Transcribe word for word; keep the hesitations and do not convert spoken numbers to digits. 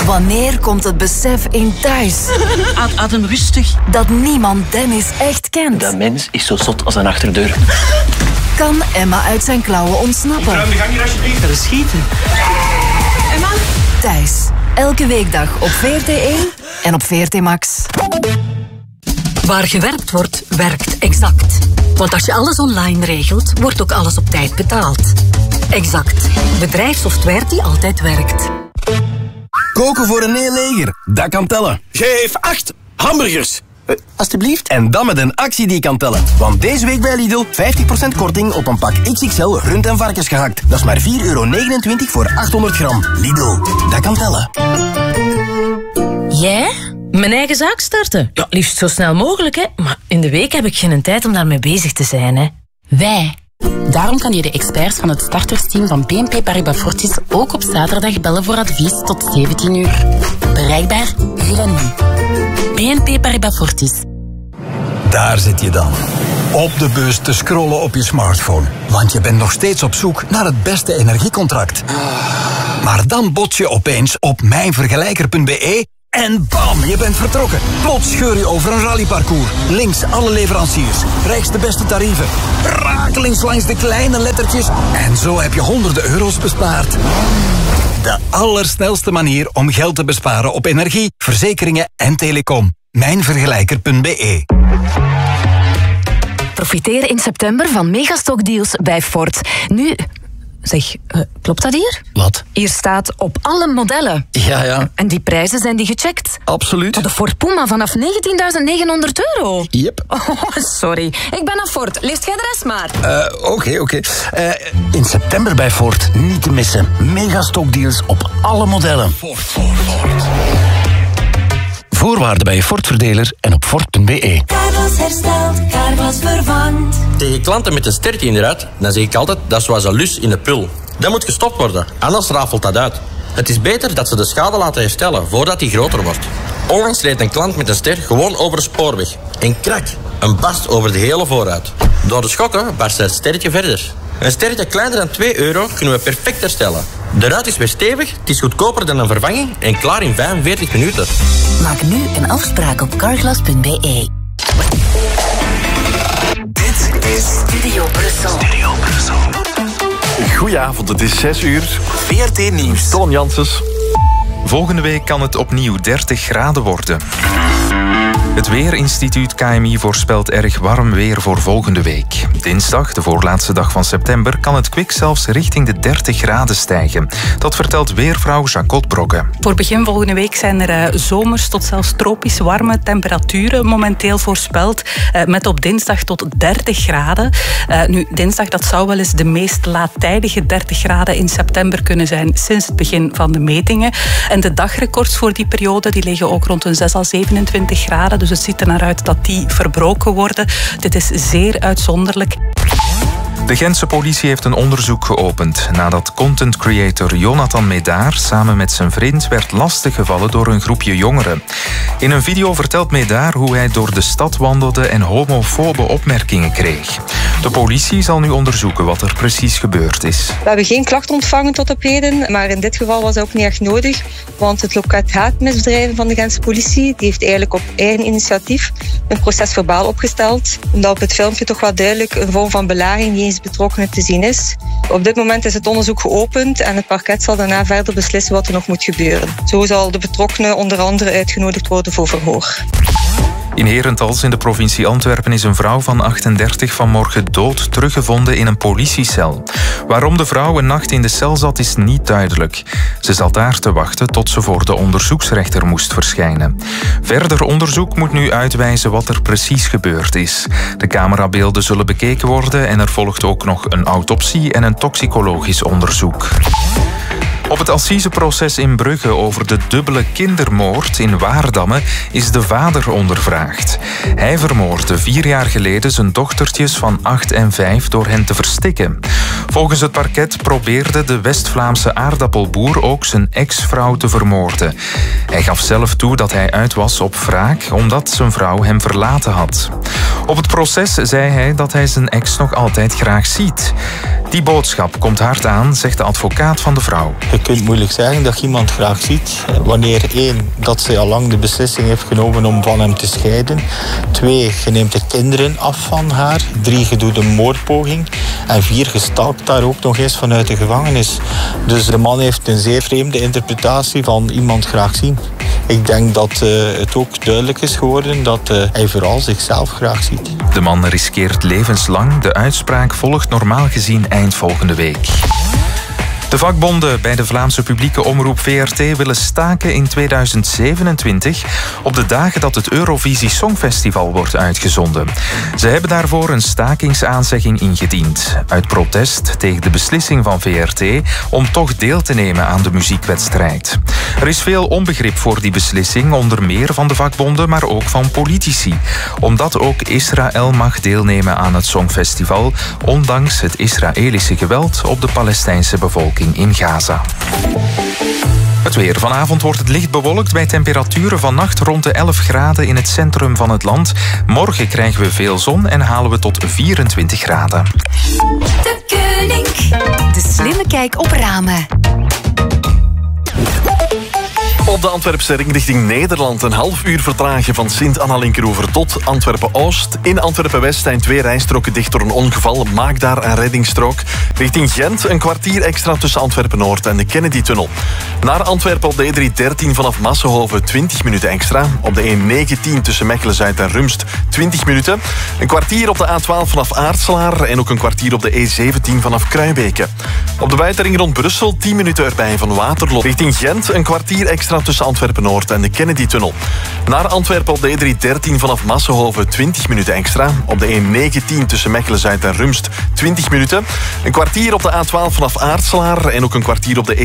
Wanneer komt het besef in thuis? Adem rustig. Dat niemand Dennis echt kent. Dat mens is zo zot als een achterdeur. Kan Emma uit zijn klauwen ontsnappen? Ruim de gang hier alsjeblieft. Er is schieten. Emma? Thuis. Elke weekdag op V R T één en op V R T Max. Waar gewerkt wordt, werkt Exact. Want als je alles online regelt, wordt ook alles op tijd betaald. Exact. Bedrijfssoftware die altijd werkt. Koken voor een heel leger, dat kan tellen. Geef acht hamburgers. Uh, alsjeblieft. En dan met een actie die kan tellen. Want deze week bij Lidl vijftig procent korting op een pak X X L rund- en varkensgehakt. Dat is maar vier euro negenentwintig voor achthonderd gram. Lidl, dat kan tellen. Jij? Mijn eigen zaak starten? Ja, liefst zo snel mogelijk, hè. Maar in de week heb ik geen tijd om daarmee bezig te zijn, hè. Wij. Daarom kan je de experts van het startersteam van B N P Paribas Fortis ook op zaterdag bellen voor advies tot zeventien uur. Bereikbaar via nu. B N P Paribas Fortis. Daar zit je dan. Op de bus te scrollen op je smartphone. Want je bent nog steeds op zoek naar het beste energiecontract. Maar dan bots je opeens op mijnvergelijker punt b e en bam, je bent vertrokken. Plots scheur je over een rallyparcours. Links alle leveranciers. Rechts de beste tarieven. Rakelings langs de kleine lettertjes. En zo heb je honderden euro's bespaard. De allersnelste manier om geld te besparen op energie, verzekeringen en telecom. mijnvergelijker punt b e. Profiteer in september van megastockdeals bij Ford. Nu... Zeg, uh, klopt dat hier? Wat? Hier staat op alle modellen. Ja, ja. En die prijzen, zijn die gecheckt? Absoluut. De Ford Puma vanaf negentienduizend negenhonderd euro. Yep. Oh, sorry. Ik ben aan Ford. Leest jij de rest maar. Oké, uh, oké. Okay, okay. uh, in september bij Ford niet te missen. Megastockdeals op alle modellen. Ford, Ford, Ford. Voorwaarden bij je Ford-verdeler en op Ford punt b e. Carglass herstelt, Carglass vervangt. Tegen klanten met een stertje in de ruit, dan zeg ik altijd, dat is zoals een lus in de pul. Dat moet gestopt worden, anders rafelt dat uit. Het is beter dat ze de schade laten herstellen, voordat die groter wordt. Onlangs reed een klant met een ster gewoon over de spoorweg. En krak, een barst over de hele voorruit. Door de schokken barst het sterretje verder. Een sterretje kleiner dan twee euro kunnen we perfect herstellen. De ruit is weer stevig, het is goedkoper dan een vervanging en klaar in vijfenveertig minuten. Maak nu een afspraak op carglass punt b e. Dit is Studio Brussel. Studio Brussel. Goedenavond, het is zes uur. V R T Nieuws. Ton Janssens. Volgende week kan het opnieuw dertig graden worden. Het Weerinstituut K M I voorspelt erg warm weer voor volgende week. Dinsdag, de voorlaatste dag van september, kan het kwik zelfs richting de dertig graden stijgen. Dat vertelt weervrouw Jacot Brokke. Voor begin volgende week zijn er uh, zomers tot zelfs tropisch warme temperaturen momenteel voorspeld. Uh, met op dinsdag tot dertig graden. Uh, nu, dinsdag dat zou wel eens de meest laattijdige dertig graden in september kunnen zijn sinds het begin van de metingen. En de dagrecords voor die periode die liggen ook rond een zes à zevenentwintig graden. Dus het ziet er naar uit dat die verbroken worden. Dit is zeer uitzonderlijk. De Gentse politie heeft een onderzoek geopend nadat content creator Jonathan Médard samen met zijn vriend werd lastiggevallen door een groepje jongeren. In een video vertelt Médard hoe hij door de stad wandelde en homofobe opmerkingen kreeg. De politie zal nu onderzoeken wat er precies gebeurd is. We hebben geen klacht ontvangen tot op heden, maar in dit geval was dat ook niet echt nodig, want het loket haatmisdrijven van de Gentse politie die heeft eigenlijk op eigen initiatief een procesverbaal opgesteld, omdat op het filmpje toch wel duidelijk een vorm van belaging die eens betrokkenen te zien is. Op dit moment is het onderzoek geopend en het parket zal daarna verder beslissen wat er nog moet gebeuren. Zo zal de betrokkenen onder andere uitgenodigd worden voor verhoor. In Herentals in de provincie Antwerpen is een vrouw van achtendertig vanmorgen dood teruggevonden in een politiecel. Waarom de vrouw een nacht in de cel zat is niet duidelijk. Ze zat daar te wachten tot ze voor de onderzoeksrechter moest verschijnen. Verder onderzoek moet nu uitwijzen wat er precies gebeurd is. De camerabeelden zullen bekeken worden en er volgt ook nog een autopsie en een toxicologisch onderzoek. Op het assiseproces in Brugge over de dubbele kindermoord in Waardamme is de vader ondervraagd. Hij vermoordde vier jaar geleden zijn dochtertjes van acht en vijf door hen te verstikken. Volgens het parket probeerde de West-Vlaamse aardappelboer ook zijn ex-vrouw te vermoorden. Hij gaf zelf toe dat hij uit was op wraak omdat zijn vrouw hem verlaten had. Op het proces zei hij dat hij zijn ex nog altijd graag ziet. Die boodschap komt hard aan, zegt de advocaat van de vrouw. Je kunt moeilijk zeggen dat je iemand graag ziet. Wanneer één, dat zij al lang de beslissing heeft genomen om van hem te scheiden. Twee, je neemt de kinderen af van haar. Drie, je doet een moordpoging. En vier, je stalkt daar ook nog eens vanuit de gevangenis. Dus de man heeft een zeer vreemde interpretatie van iemand graag zien. Ik denk dat uh, het ook duidelijk is geworden dat uh, hij vooral zichzelf graag ziet. De man riskeert levenslang. De uitspraak volgt normaal gezien eind volgende week. De vakbonden bij de Vlaamse publieke omroep V R T willen staken in tweeduizend zevenentwintig op de dagen dat het Eurovisie Songfestival wordt uitgezonden. Ze hebben daarvoor een stakingsaanzegging ingediend. Uit protest tegen de beslissing van V R T om toch deel te nemen aan de muziekwedstrijd. Er is veel onbegrip voor die beslissing, onder meer van de vakbonden, maar ook van politici. Omdat ook Israël mag deelnemen aan het Songfestival, ondanks het Israëlische geweld op de Palestijnse bevolking in Gaza. Het weer. Vanavond wordt het licht bewolkt bij temperaturen vannacht rond de elf graden in het centrum van het land. Morgen krijgen we veel zon en halen we tot vierentwintig graden. De Koning. De slimme kijk op ramen. Op de Antwerpse ring richting Nederland een half uur vertragen van Sint-Anna-Linkeroever tot Antwerpen-Oost. In Antwerpen-West zijn twee rijstroken dicht door een ongeval. Maak daar een reddingsstrook. Richting Gent een kwartier extra tussen Antwerpen-Noord en de Kennedy-tunnel. Naar Antwerpen op de E driehonderddertien vanaf Massenhoven twintig minuten extra. Op de E negentien tussen Mechelen-Zuid en Rumst twintig minuten. Een kwartier op de A twaalf vanaf Aartselaar en ook een kwartier op de E zeventien vanaf Kruijbeke. Op de buitenring rond Brussel tien minuten erbij van Waterloo. Richting Gent een kwartier extra tussen Antwerpen-Noord en de Kennedy-tunnel. Naar Antwerpen op de E driehonderddertien vanaf Massenhoven twintig minuten extra. Op de E negentien tussen Mechelen-Zuid en Rumst twintig minuten. Een kwartier op de A twaalf vanaf Aartselaar en ook een kwartier op de E